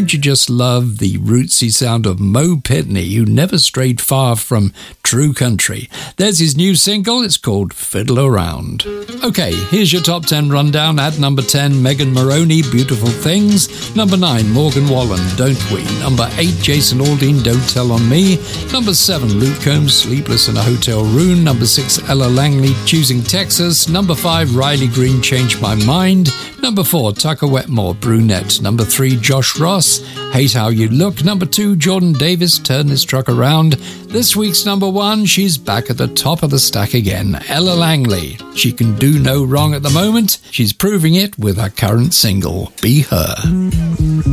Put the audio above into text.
don't you just love the rootsy sound of Mo Pitney, who never strayed far from true country? There's his new single. It's called Fiddle Around. Okay, here's your top 10 rundown. At number 10, Megan Moroney, Beautiful Things. Number 9, Morgan Wallen, Don't We? Number 8, Jason Aldean, Don't Tell on Me. Number 7, Luke Combs, Sleepless in a Hotel Room. Number 6, Ella Langley, Choosing Texas. Number 5, Riley Green, Change My Mind. Number 4, Tucker Wetmore, Brunette. Number 3, Josh Ross, Hate How You Look. Number 2, Jordan Davis, Turn This Truck Around. This week's number 1, she's back at the top of the stack again, Ella Langley. She can do no wrong at the moment. She's proving it with her current single, Be Her.